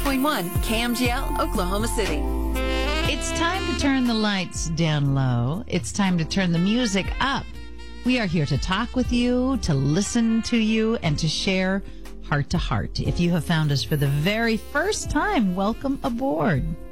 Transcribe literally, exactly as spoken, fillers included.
point one K M G L, Oklahoma City. It's time to turn the lights down low. It's time to turn the music up. We are here to talk with you, to listen to you, and to share heart to heart. If you have found us for the very first time, welcome aboard.